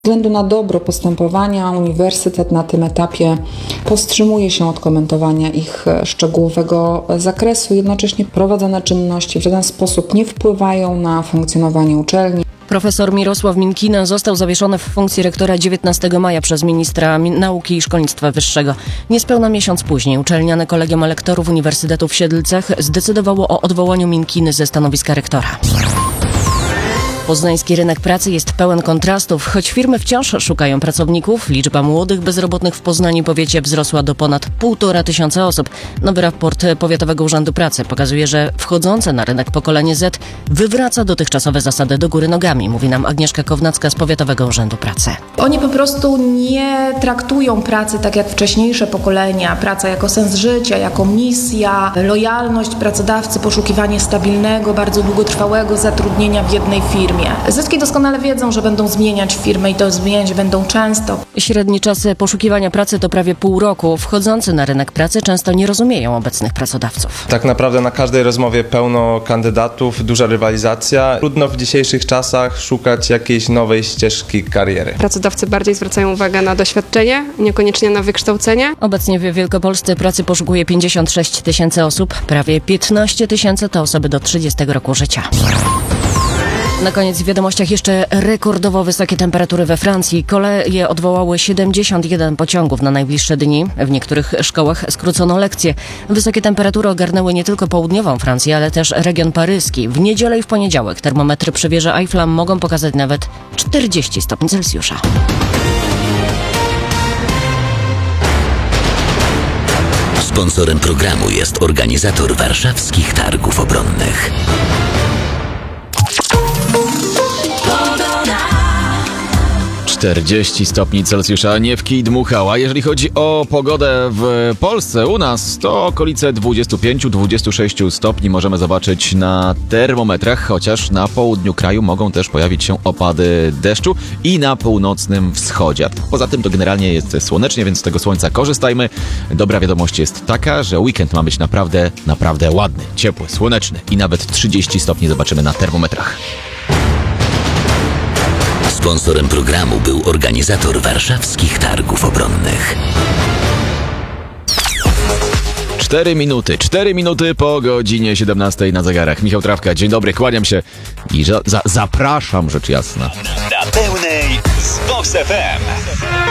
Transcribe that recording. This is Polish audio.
Ze względu na dobro postępowania uniwersytet na tym etapie powstrzymuje się od komentowania ich szczegółowego zakresu. Jednocześnie prowadzone czynności w żaden sposób nie wpływają na funkcjonowanie uczelni. Profesor Mirosław Minkina został zawieszony w funkcji rektora 19 maja przez ministra nauki i szkolnictwa wyższego. Niespełna miesiąc później uczelniane Kolegium Elektorów Uniwersytetu w Siedlcach zdecydowało o odwołaniu Minkiny ze stanowiska rektora. Poznański rynek pracy jest pełen kontrastów. Choć firmy wciąż szukają pracowników, liczba młodych bezrobotnych w Poznaniu i powiecie wzrosła do ponad 1500 osób. Nowy raport Powiatowego Urzędu Pracy pokazuje, że wchodzące na rynek pokolenie Z wywraca dotychczasowe zasady do góry nogami, mówi nam Agnieszka Kownacka z Powiatowego Urzędu Pracy. Oni po prostu nie traktują pracy tak jak wcześniejsze pokolenia. Praca jako sens życia, jako misja, lojalność pracodawcy, poszukiwanie stabilnego, bardzo długotrwałego zatrudnienia w jednej firmie. Zyski doskonale wiedzą, że będą zmieniać firmy i to zmieniać będą często. Średni czas poszukiwania pracy to prawie pół roku. Wchodzący na rynek pracy często nie rozumieją obecnych pracodawców. Tak naprawdę na każdej rozmowie pełno kandydatów, duża rywalizacja. Trudno w dzisiejszych czasach szukać jakiejś nowej ścieżki kariery. Pracodawcy bardziej zwracają uwagę na doświadczenie, niekoniecznie na wykształcenie. Obecnie w Wielkopolsce pracy poszukuje 56 000 osób. Prawie 15 000 to osoby do 30 roku życia. Na koniec w wiadomościach jeszcze rekordowo wysokie temperatury we Francji. Koleje odwołały 71 pociągów na najbliższe dni. W niektórych szkołach skrócono lekcje. Wysokie temperatury ogarnęły nie tylko południową Francję, ale też region paryski. W niedzielę i w poniedziałek termometry przy wieży Eiffla mogą pokazać nawet 40 stopni Celsjusza. Sponsorem programu jest organizator warszawskich targów obronnych. 40 stopni Celsjusza, nie w kij dmuchała. Jeżeli chodzi o pogodę w Polsce, u nas to okolice 25-26 stopni możemy zobaczyć na termometrach, chociaż na południu kraju mogą też pojawić się opady deszczu i na północnym wschodzie. Poza tym to generalnie jest słonecznie, więc z tego słońca korzystajmy. Dobra wiadomość jest taka, że weekend ma być naprawdę ładny, ciepły, słoneczny i nawet 30 stopni zobaczymy na termometrach. Sponsorem programu był organizator warszawskich targów obronnych. 4 minuty po godzinie 17 na zegarach. Michał Trawka, dzień dobry, kłaniam się i zapraszam, rzecz jasna. Na pełnej z Box FM.